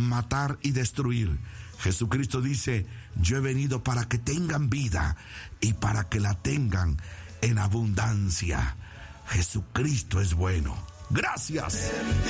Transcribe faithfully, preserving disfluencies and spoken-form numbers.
matar y destruir. Jesucristo dice: yo he venido para que tengan vida y para que la tengan en abundancia. Jesucristo es bueno. Gracias.